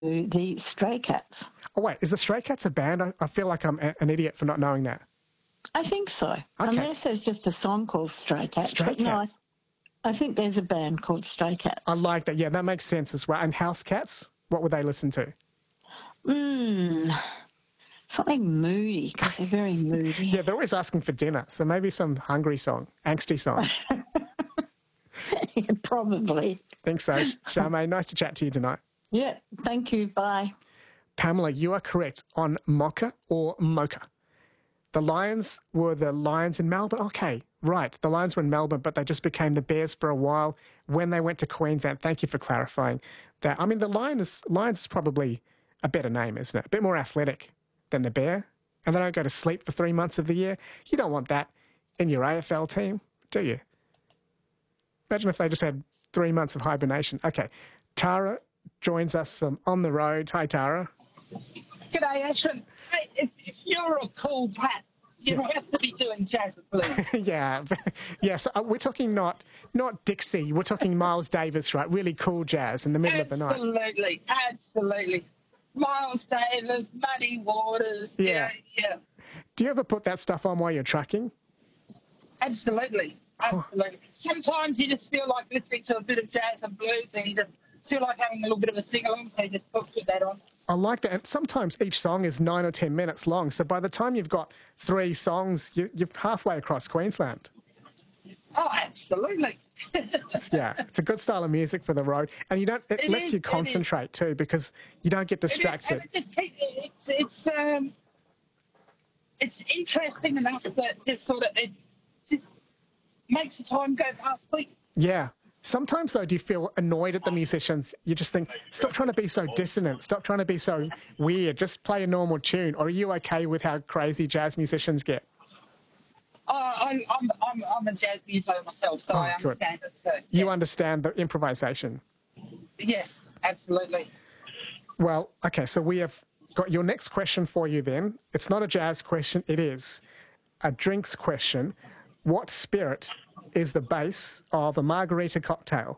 to the Stray Cats. Oh, wait, is the Stray Cats a band? I feel like I'm an idiot for not knowing that. I think so. Okay. Unless there's just a song called Stray Cats. Stray Cats. No, I think there's a band called Stray Cats. I like that. Yeah, that makes sense as well. And House Cats, what would they listen to? Something moody, because they're very moody. Yeah, they're always asking for dinner, so maybe some hungry song, angsty song. Yeah, probably. Think so. Charmaine, nice to chat to you tonight. Yeah, thank you. Bye. Pamela, you are correct on Mocha or Mocha. The Lions were the Lions in Melbourne. Okay, right. The Lions were in Melbourne, but they just became the Bears for a while when they went to Queensland. Thank you for clarifying that. I mean, the Lions is probably a better name, isn't it? A bit more athletic than the Bear. And they don't go to sleep for 3 months of the year. You don't want that in your AFL team, do you? Imagine if they just had 3 months of hibernation. Okay, Tara joins us from On the Road. Hi, Tara. G'day, Ashwin. Hey, if you're a cool cat, you have to be doing jazz and blues. Yeah, yes. We're talking not Dixie. We're talking Miles Davis, right? Really cool jazz in the middle of the night. Absolutely. Miles Davis, Muddy Waters. Yeah. Yeah. Do you ever put that stuff on while you're trucking? Absolutely. Sometimes you just feel like listening to a bit of jazz and blues, and you just feel like having a little bit of a sing-along, so you just put that on. I like that. And sometimes each song is 9 or 10 minutes long, so by the time you've got 3 songs, you're halfway across Queensland. Oh, absolutely. It's a good style of music for the road, and it lets you concentrate too, because you don't get distracted. It's interesting enough that it just makes the time go past quick. Yeah. Sometimes, though, do you feel annoyed at the musicians? You just think, stop trying to be so dissonant, stop trying to be so weird, just play a normal tune. Or are you okay with how crazy jazz musicians get? I'm a jazz musician myself, so I understand it. So, yes. You understand the improvisation? Yes, absolutely. Well, okay, so we have got your next question for you then. It's not a jazz question, it is a drinks question. What spirit is the base of a margarita cocktail?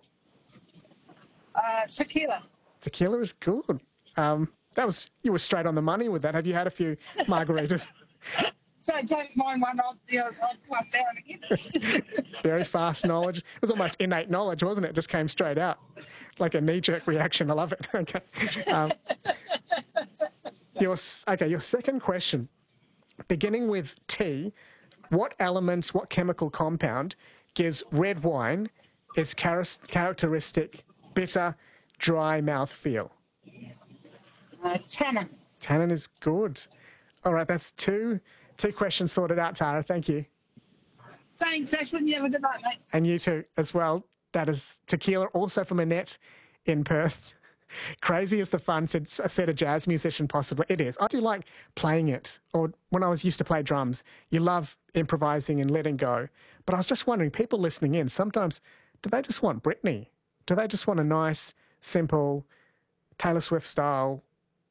Tequila. Tequila is good. You were straight on the money with that. Have you had a few margaritas? Don't mind one. I'll one down again. Very fast knowledge. It was almost innate knowledge, wasn't it? It just came straight out. Like a knee-jerk reaction. I love it. Okay. Your second question. Beginning with T, what chemical compound gives red wine its characteristic bitter, dry mouthfeel? Tannin. Tannin is good. All right, that's two questions sorted out, Tara. Thank you. Thanks, Ashwin. You have a good night, mate. And you too, as well. That is tequila, also from Annette in Perth. Crazy is the fun, said a jazz musician possibly. It is. I do like playing it. Or when I used to play drums, you love improvising and letting go. But I was just wondering, people listening in, sometimes, do they just want Britney? Do they just want a nice, simple, Taylor Swift style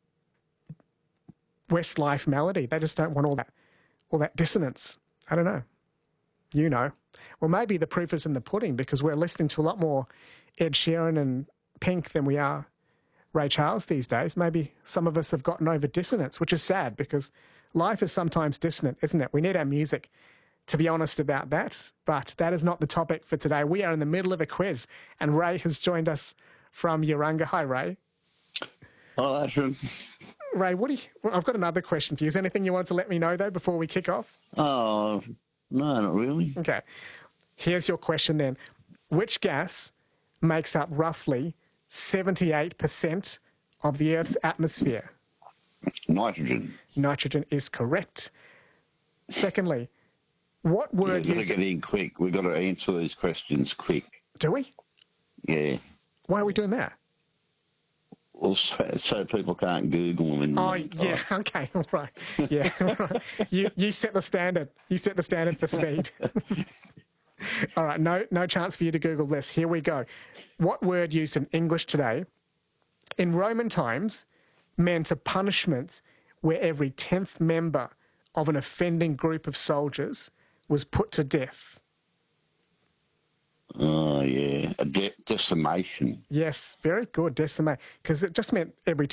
Westlife melody? They just don't want all that dissonance. I don't know. You know. Well, maybe the proof is in the pudding, because we're listening to a lot more Ed Sheeran and Pink than we are Ray Charles these days. Maybe some of us have gotten over dissonance, which is sad, because life is sometimes dissonant, isn't it? We need our music to be honest about that, but that is not the topic for today. We are in the middle of a quiz, and Ray has joined us from Urunga. Hi, Ray. Hi, Ashwin. Ray, I've got another question for you. Is there anything you want to let me know, though, before we kick off? Oh, no, not really. Okay. Here's your question then. Which gas makes up roughly 78% of the Earth's atmosphere? Nitrogen. Nitrogen is correct. Secondly, what word... We've got to get in quick. We've got to answer these questions quick. Do we? Yeah. Why are we doing that? Well, so people can't Google them. Yeah, okay, right. Yeah, right. You set the standard. You set the standard for speed. All right, no chance for you to Google this. Here we go. What word used in English today in Roman times meant a punishment where every 10th member of an offending group of soldiers was put to death? Oh, yeah. A decimation. Yes, very good, decimate. Because it just meant every